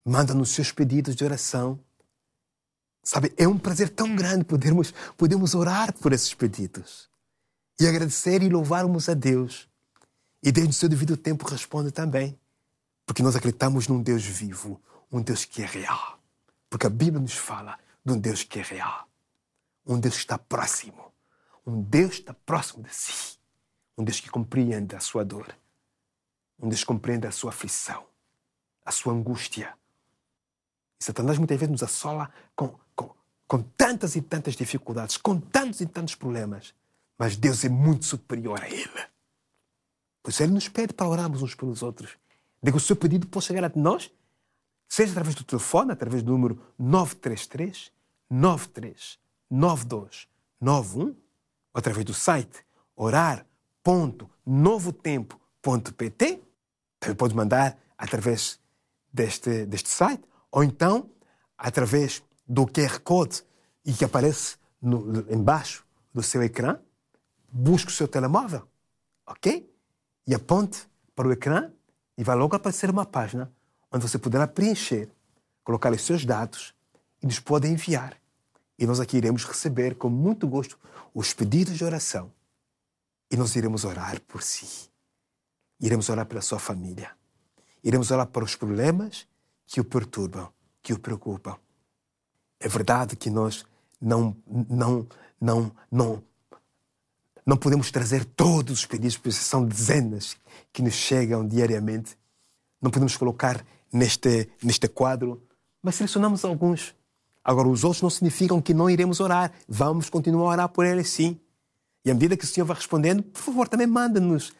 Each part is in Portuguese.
Manda-nos seus pedidos de oração. Sabe, é um prazer tão grande podermos orar por esses pedidos e agradecer e louvarmos a Deus. E Deus, no seu devido tempo, responde também. Porque nós acreditamos num Deus vivo, um Deus que é real. Porque a Bíblia nos fala de um Deus que é real. Um Deus que está próximo. Um Deus que está próximo de si. Um Deus que compreende a sua dor. Um Deus que compreende a sua aflição, a sua angústia. E Satanás muitas vezes nos assola com tantas e tantas dificuldades, com tantos e tantos problemas. Mas Deus é muito superior a ele. Por isso ele nos pede para orarmos uns pelos outros. De que o seu pedido possa chegar a nós, seja através do telefone, através do número 933 93 92 91, ou através do site orar.novotempo.pt. Também pode mandar através deste site, ou então através do QR Code e que aparece embaixo do seu ecrã. Busque o seu telemóvel, ok? E aponte para o ecrã e vai logo aparecer uma página onde você poderá preencher, colocar os seus dados e nos pode enviar. E nós aqui iremos receber com muito gosto os pedidos de oração. E nós iremos orar por si. Iremos orar pela sua família. Iremos orar para os problemas que o perturbam, que o preocupam. É verdade que nós não podemos trazer todos os pedidos, porque são dezenas que nos chegam diariamente. Não podemos colocar neste quadro, mas selecionamos alguns. Agora, os outros não significam que não iremos orar. Vamos continuar a orar por eles, sim. E à medida que o Senhor vai respondendo, por favor, também manda-nos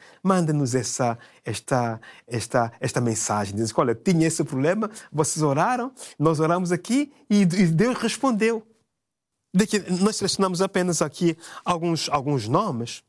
esta mensagem. Diz, olha, tinha esse problema, vocês oraram, nós oramos aqui e Deus respondeu. Daqui, nós selecionamos apenas aqui alguns nomes.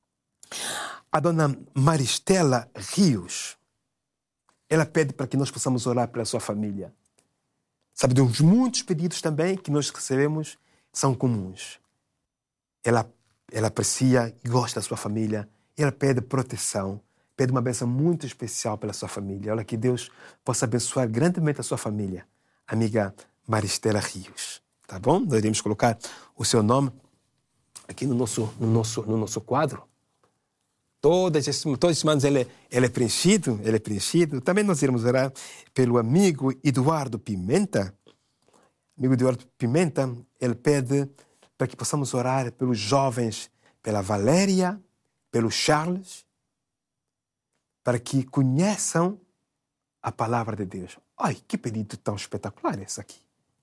A dona Maristela Rios, ela pede para que nós possamos orar pela sua família. Sabe, de uns muitos pedidos também que nós recebemos são comuns. Ela aprecia e gosta da sua família. Ela pede proteção, pede uma bênção muito especial pela sua família. Olha, que Deus possa abençoar grandemente a sua família. Amiga Maristela Rios. Tá bom? Nós iremos colocar o seu nome aqui no nosso quadro. Todas as semanas ele é preenchido. Também nós iremos orar pelo amigo Eduardo Pimenta. Amigo Eduardo Pimenta, ele pede para que possamos orar pelos jovens, pela Valéria, pelo Charles, para que conheçam a palavra de Deus. Ai, que pedido tão espetacular esse aqui.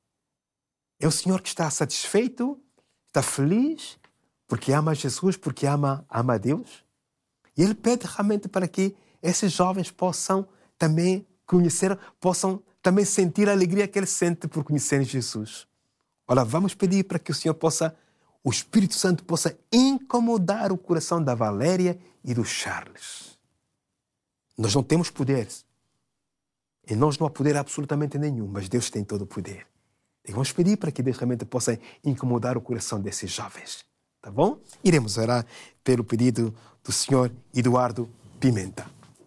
É o Senhor que está satisfeito, está feliz, porque ama Jesus, porque ama a Deus. E Ele pede realmente para que esses jovens possam também conhecer, possam também sentir a alegria que eles sentem por conhecerem Jesus. Olha, vamos pedir para que o Espírito Santo possa incomodar o coração da Valéria e do Charles. Nós não temos poderes. E nós não há poder absolutamente nenhum, mas Deus tem todo o poder. E vamos pedir para que Deus realmente possa incomodar o coração desses jovens. Tá bom? Iremos orar pelo pedido do Senhor Eduardo Pimenta.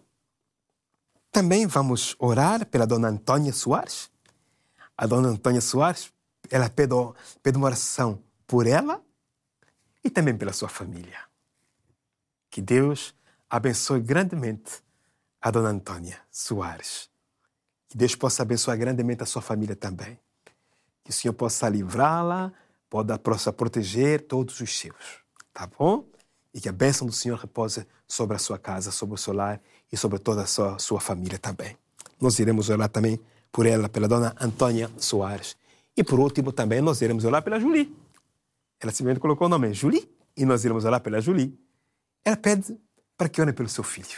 Também vamos orar pela dona Antônia Soares. A dona Antônia Soares, ela pede uma oração por ela e também pela sua família. Que Deus abençoe grandemente a dona Antônia Soares. Que Deus possa abençoar grandemente a sua família também. Que o Senhor possa livrá-la, possa proteger todos os seus. Tá bom? E que a bênção do Senhor repouse sobre a sua casa, sobre o seu lar e sobre toda a sua família também. Nós iremos orar também por ela, pela dona Antônia Soares. E por último também nós iremos orar pela Julie. Ela simplesmente colocou o nome Julie e nós iremos orar pela Julie. Ela pede para que ore pelo seu filho.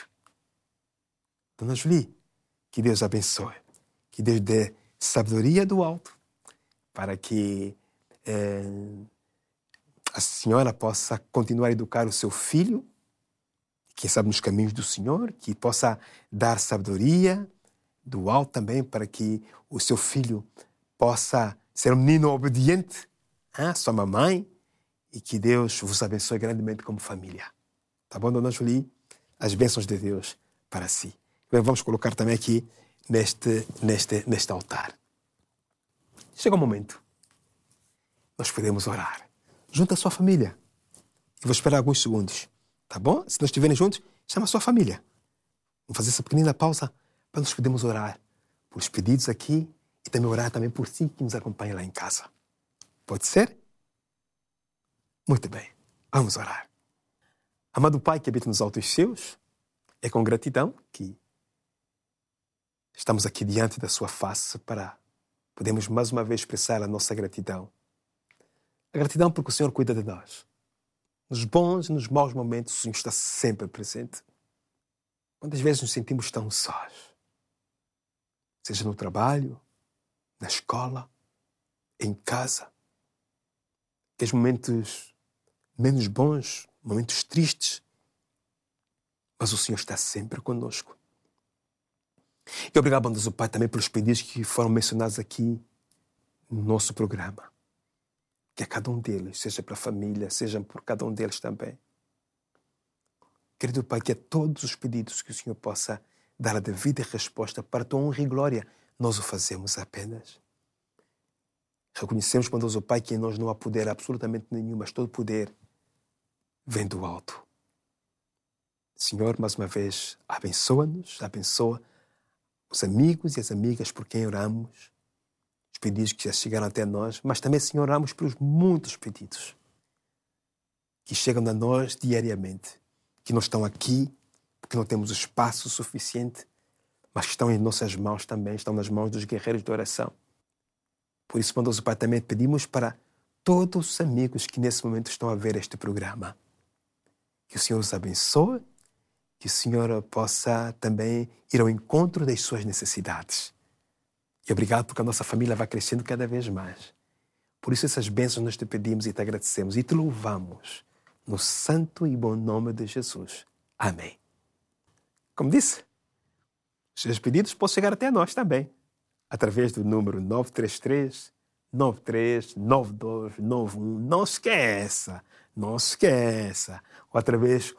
Dona Julie, que Deus abençoe. Que Deus dê sabedoria do alto para que a senhora possa continuar a educar o seu filho, quem sabe nos caminhos do Senhor, que possa dar sabedoria do alto também para que o seu filho possa ser um menino obediente à sua mamãe e que Deus vos abençoe grandemente como família. Tá bom, dona Julie? As bênçãos de Deus para si. Vamos colocar também aqui neste altar. Chega um momento. Nós podemos orar. Junta a sua família. Eu vou esperar alguns segundos. Tá bom? Se nós estiverem juntos, chama a sua família. Vamos fazer essa pequenina pausa para nós podermos orar pelos pedidos aqui e também orar também por si que nos acompanha lá em casa. Pode ser? Muito bem. Vamos orar. Amado Pai que habita nos altos céus, é com gratidão que estamos aqui diante da sua face para podermos mais uma vez expressar a nossa gratidão. A gratidão porque o Senhor cuida de nós. Nos bons e nos maus momentos o Senhor está sempre presente. Quantas vezes nos sentimos tão sós? Seja no trabalho, na escola, em casa. Aqueles momentos menos bons, momentos tristes. Mas o Senhor está sempre conosco. E obrigado, bondoso Pai, também pelos pedidos que foram mencionados aqui no nosso programa. Que a cada um deles, seja para a família, seja por cada um deles também. Querido Pai, que a todos os pedidos que o Senhor possa dar a devida resposta para a tua honra e glória, nós o fazemos apenas. Reconhecemos, bondoso Pai, que em nós não há poder absolutamente nenhum, mas todo poder vem do alto. Senhor, mais uma vez, abençoa-nos, abençoa os amigos e as amigas por quem oramos, os pedidos que já chegaram até nós, mas também, Senhor, oramos pelos muitos pedidos que chegam a nós diariamente, que não estão aqui porque não temos espaço suficiente, mas que estão em nossas mãos também, estão nas mãos dos guerreiros de oração. Por isso, bondoso Pai, também pedimos para todos os amigos que nesse momento estão a ver este programa, que o Senhor os abençoe, que o Senhor possa também ir ao encontro das suas necessidades. E obrigado porque a nossa família vai crescendo cada vez mais. Por isso essas bênçãos nós te pedimos e te agradecemos e te louvamos no santo e bom nome de Jesus. Amém. Como disse, os seus pedidos podem chegar até nós também, através do número 933-939291. Não esqueça. Ou através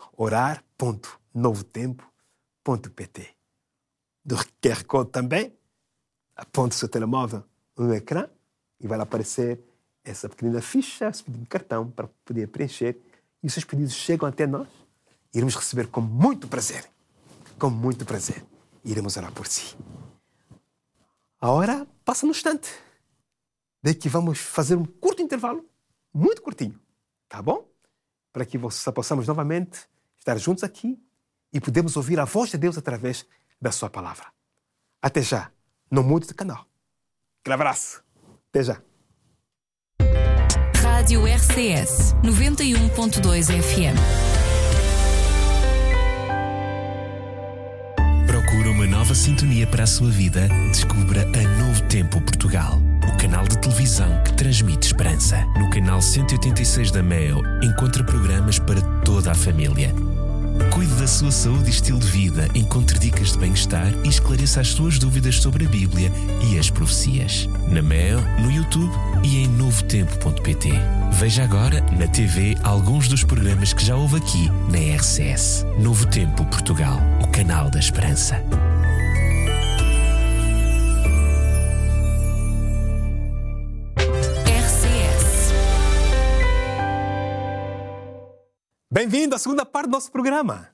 orar.novotempo.pt. Do QR Code também, aponte o seu telemóvel no ecrã e vai lá aparecer essa pequenina ficha, esse pequeno cartão para poder preencher. E os seus pedidos chegam até nós e iremos receber com muito prazer. Com muito prazer. E iremos orar por si. A hora passa no instante. Daí que vamos fazer um curto intervalo, muito curtinho, tá bom? Para que possamos novamente estar juntos aqui e podemos ouvir a voz de Deus através da sua palavra. Até já. Não mude de canal. Um abraço. Até já. Rádio RCS 91.2 FM. Procura uma nova sintonia para a sua vida? Descubra a Novo Tempo Portugal, o canal de televisão que transmite esperança. No canal 186 da MEO, encontra programas para toda a família. Cuide da sua saúde e estilo de vida, encontre dicas de bem-estar e esclareça as suas dúvidas sobre a Bíblia e as profecias. Na MEO, no YouTube e em novotempo.pt. Veja agora na TV alguns dos programas que já houve aqui na RCS. Novo Tempo Portugal, o canal da esperança. Bem-vindo à segunda parte do nosso programa.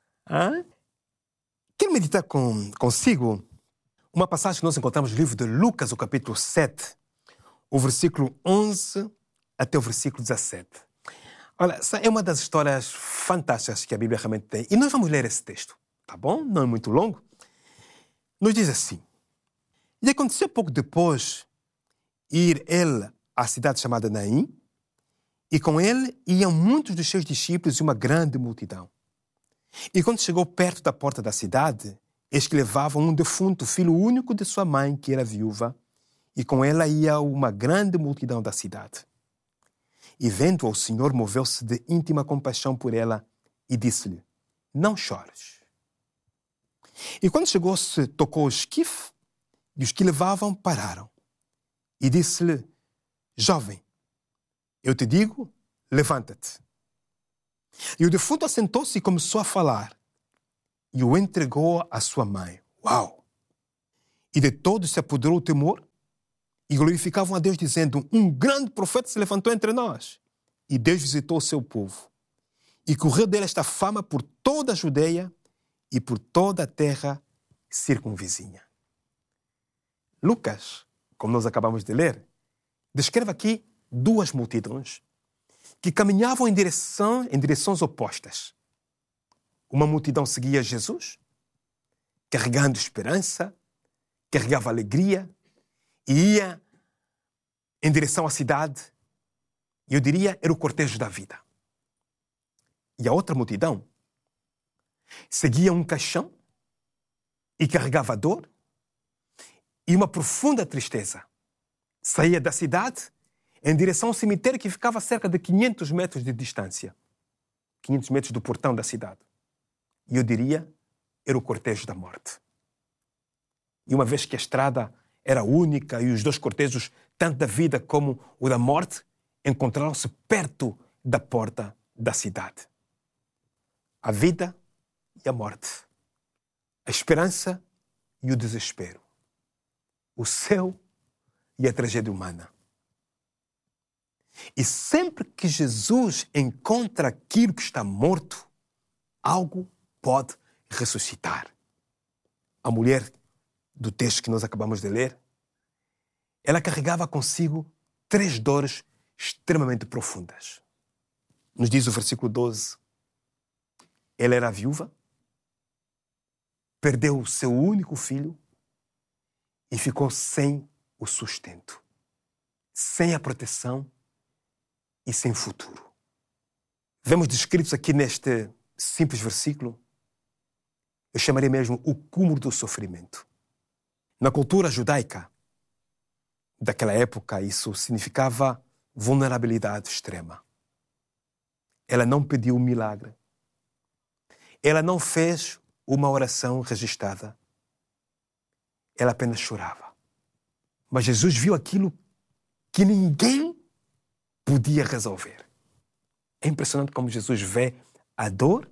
Quero meditar consigo uma passagem que nós encontramos no livro de Lucas, o capítulo 7, o versículo 11 até o versículo 17. Olha, essa é uma das histórias fantásticas que a Bíblia realmente tem. E nós vamos ler esse texto, tá bom? Não é muito longo. Nos diz assim: E aconteceu pouco depois ir ele à cidade chamada Naim, e com ele iam muitos dos seus discípulos e uma grande multidão. E quando chegou perto da porta da cidade, eis que levavam um defunto, filho único de sua mãe, que era viúva, e com ela ia uma grande multidão da cidade. E vendo-a, o Senhor moveu-se de íntima compaixão por ela e disse-lhe: Não chores. E quando chegou-se, tocou o esquife, e os que levavam pararam. E disse-lhe: Jovem, eu te digo, levanta-te. E o defunto assentou-se e começou a falar. E o entregou à sua mãe. Uau! E de todos se apoderou o temor e glorificavam a Deus, dizendo: um grande profeta se levantou entre nós. E Deus visitou o seu povo. E correu dele esta fama por toda a Judeia e por toda a terra circunvizinha. Lucas, como nós acabamos de ler, descreve aqui duas multidões que caminhavam em direções opostas. Uma multidão seguia Jesus, carregando esperança, carregava alegria e ia em direção à cidade. E eu diria, era o cortejo da vida. E a outra multidão seguia um caixão e carregava dor e uma profunda tristeza. Saía da cidade em direção ao cemitério que ficava a cerca de 500 metros de distância. 500 metros do portão da cidade. E eu diria, era o cortejo da morte. E uma vez que a estrada era única e os dois cortejos, tanto da vida como o da morte, encontraram-se perto da porta da cidade. A vida e a morte. A esperança e o desespero. O céu e a tragédia humana. E sempre que Jesus encontra aquilo que está morto, algo pode ressuscitar. A mulher do texto que nós acabamos de ler, ela carregava consigo 3 dores extremamente profundas. Nos diz o versículo 12, ela era viúva, perdeu o seu único filho e ficou sem o sustento, sem a proteção e sem futuro. Vemos descritos aqui neste simples versículo, eu chamaria mesmo o cúmulo do sofrimento. Na cultura judaica daquela época, isso significava vulnerabilidade extrema. Ela não pediu um milagre. Ela não fez uma oração registrada. Ela apenas chorava. Mas Jesus viu aquilo que ninguém podia resolver. É impressionante como Jesus vê a dor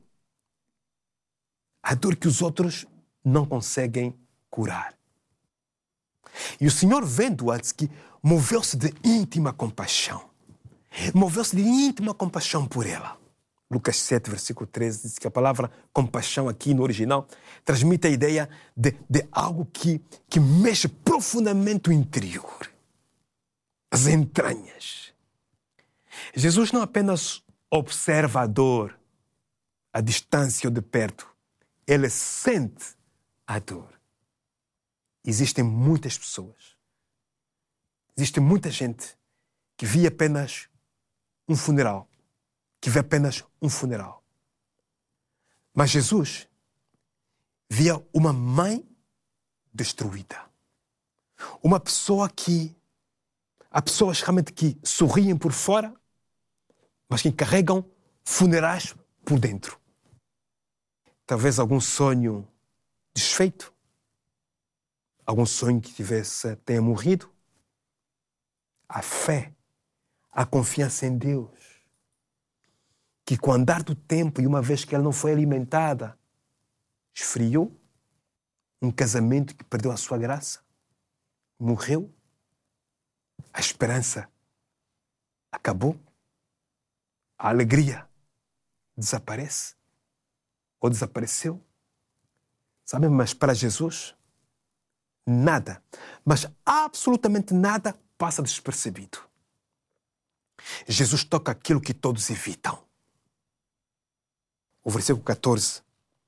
que os outros não conseguem curar. E o Senhor, vendo antes, que moveu-se de íntima compaixão. Moveu-se de íntima compaixão por ela. Lucas 7, versículo 13, diz que a palavra compaixão aqui no original transmite a ideia de algo que mexe profundamente o interior. As entranhas. Jesus não apenas observa a dor à distância ou de perto. Ele sente a dor. Existem muitas pessoas. Existe muita gente que vê apenas um funeral. Que vê apenas um funeral. Mas Jesus via uma mãe destruída. Uma pessoa que... Há pessoas realmente que sorriem por fora, mas que carregam funerais por dentro. Talvez algum sonho desfeito. Algum sonho que tenha morrido. A fé, a confiança em Deus, que com o andar do tempo e uma vez que ela não foi alimentada, esfriou. Um casamento que perdeu a sua graça, morreu. A esperança acabou. A alegria desaparece ou desapareceu. Sabe, mas para Jesus, nada, mas absolutamente nada passa despercebido. Jesus toca aquilo que todos evitam. O versículo 14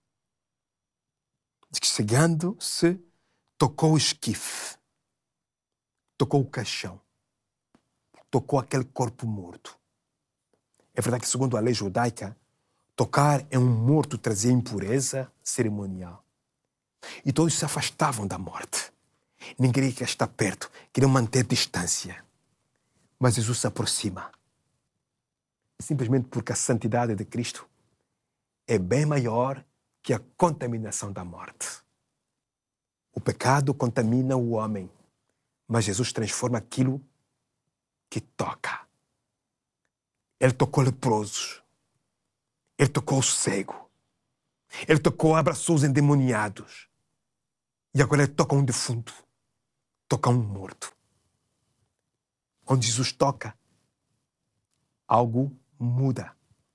diz que chegando-se, tocou o esquife, tocou o caixão, tocou aquele corpo morto. É verdade que, segundo a lei judaica, tocar em um morto trazia impureza cerimonial. E todos se afastavam da morte. Ninguém queria estar perto, queriam manter distância. Mas Jesus se aproxima. Simplesmente porque a santidade de Cristo é bem maior que a contaminação da morte. O pecado contamina o homem, mas Jesus transforma aquilo que toca. Ele tocou leprosos. Ele tocou o cego. Ele tocou, abraçou os endemoniados. E agora ele toca um defunto, toca um morto. Onde Jesus toca, algo muda.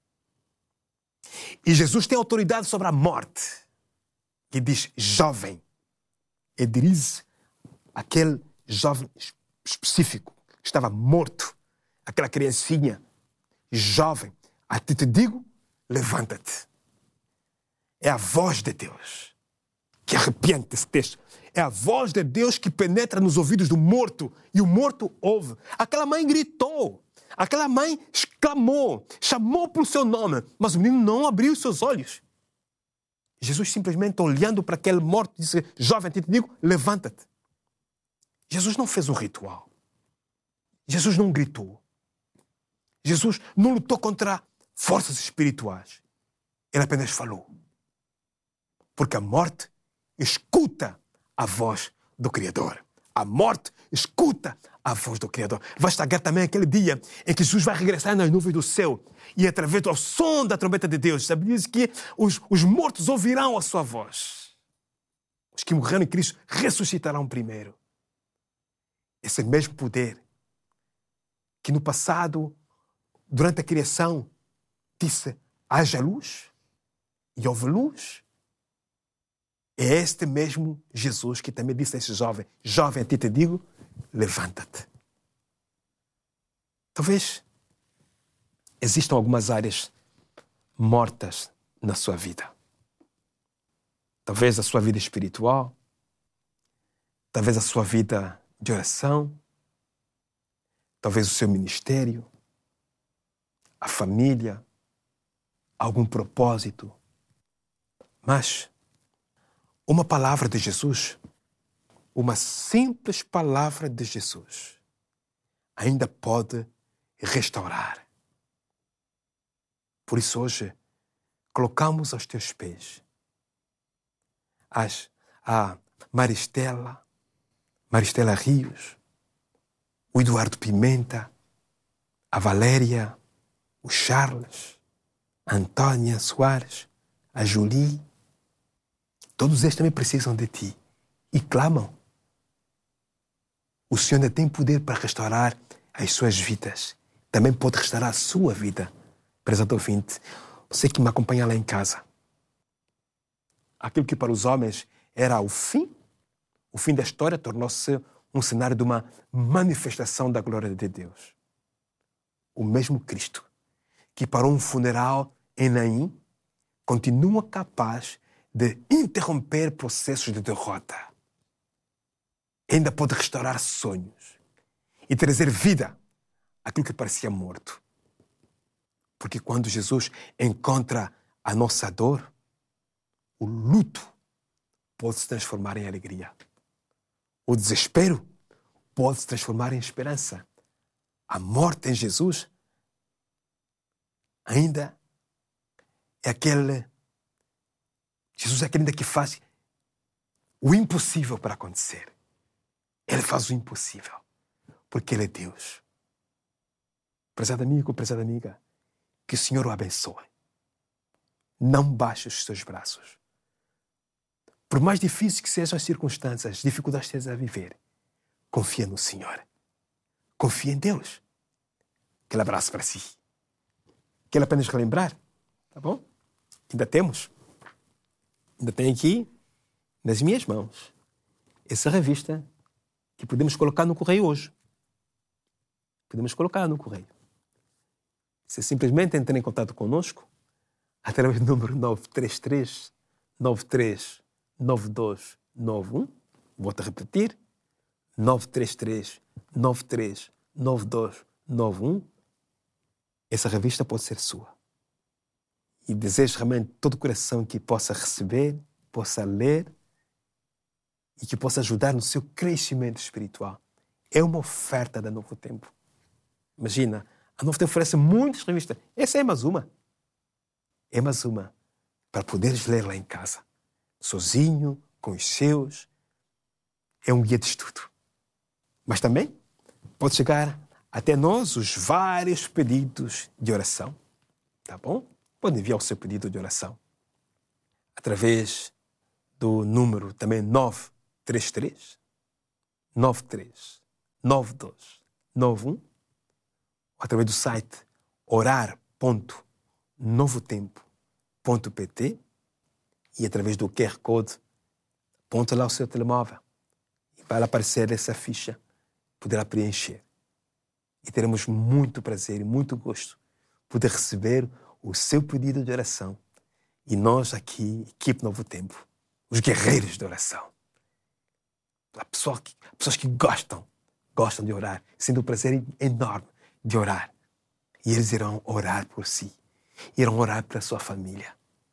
E Jesus tem autoridade sobre a morte. E diz jovem. Ele dirige aquele jovem específico que estava morto, aquela criancinha, jovem. A ti te digo, levanta-te. É a voz de Deus que arrepiante esse texto. É a voz de Deus que penetra nos ouvidos do morto. E o morto ouve. Aquela mãe gritou. Aquela mãe exclamou. Chamou pelo seu nome. Mas o menino não abriu os seus olhos. Jesus simplesmente olhando para aquele morto disse, jovem, te digo, levanta-te. Jesus não fez um ritual. Jesus não gritou. Jesus não lutou contra forças espirituais. Ele apenas falou. Porque a morte escuta a voz do Criador. A morte escuta a voz do Criador. Vai chegar também aquele dia em que Jesus vai regressar nas nuvens do céu e através do som da trombeta de Deus, sabe, diz que os mortos ouvirão a sua voz. Os que morreram em Cristo ressuscitarão primeiro. Esse mesmo poder que no passado, durante a criação, disse, haja luz e houve luz. É este mesmo Jesus que também disse a esse jovem, jovem, a ti te digo, levanta-te. Talvez existam algumas áreas mortas na sua vida. Talvez a sua vida espiritual, talvez a sua vida de oração, talvez o seu ministério, a família, algum propósito. Mas uma palavra de Jesus, uma simples palavra de Jesus, ainda pode restaurar. Por isso hoje, colocamos aos teus pés a Maristela Rios, o Eduardo Pimenta, a Valéria, o Charles, a Antônia Soares, a Julie. Todos eles também precisam de ti e clamam. O Senhor ainda tem poder para restaurar as suas vidas. Também pode restaurar a sua vida. Prezado ouvinte, você que me acompanha lá em casa. Aquilo que para os homens era o fim da história tornou-se um cenário de uma manifestação da glória de Deus. O mesmo Cristo que para um funeral em Naim continua capaz de interromper processos de derrota. Ainda pode restaurar sonhos e trazer vida àquilo que parecia morto. Porque quando Jesus encontra a nossa dor, o luto pode se transformar em alegria. O desespero pode se transformar em esperança. A morte em Jesus ainda é aquele... Jesus é aquele ainda que faz o impossível para acontecer. Ele faz o impossível, porque Ele é Deus. Prezado amigo, prezada amiga, que o Senhor o abençoe. Não baixe os seus braços. Por mais difíceis que sejam as circunstâncias, as dificuldades que estejas a viver, confia no Senhor. Confia em Deus. Aquele abraço para si. Quero apenas relembrar, tá bom? Ainda tem aqui, nas minhas mãos, essa revista que podemos colocar no correio hoje. Podemos colocar no correio. Você simplesmente entra em contato conosco através do número 933-93-9291. Volto a repetir. 933-93-9291. Essa revista pode ser sua. E desejo realmente todo o coração que possa receber, possa ler e que possa ajudar no seu crescimento espiritual. É uma oferta da Novo Tempo. Imagina, a Novo Tempo oferece muitas revistas. Essa é mais uma. É mais uma para poderes ler lá em casa. Sozinho, com os seus. É um guia de estudo. Mas também pode chegar até nós os vários pedidos de oração. Tá bom? Pode enviar o seu pedido de oração através do número também 33 93 92 91 ou através do site orar.novotempo.pt e através do QR Code aponta lá o seu telemóvel e vai aparecer essa ficha, poderá preencher. E teremos muito prazer e muito gosto poder receber o seu pedido de oração. E nós aqui, equipe Novo Tempo, os guerreiros de oração, pessoas que gostam de orar, sendo um prazer enorme de orar. E eles irão orar por si, irão orar pela sua família.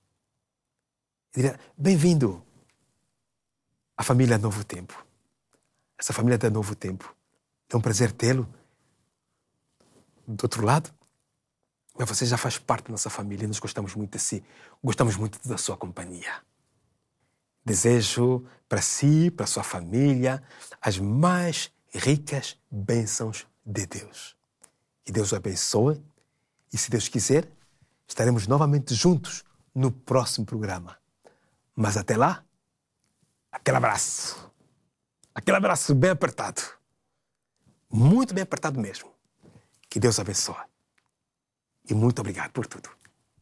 Bem-vindo à família Novo Tempo. Essa família da Novo Tempo. É um prazer tê-lo do outro lado. Mas você já faz parte da nossa família e nós gostamos muito de si. Gostamos muito da sua companhia. Desejo para si, para sua família, as mais ricas bênçãos de Deus. Que Deus o abençoe e, se Deus quiser, estaremos novamente juntos no próximo programa. Mas até lá, aquele abraço bem apertado, muito bem apertado mesmo. Que Deus abençoe. E muito obrigado por tudo.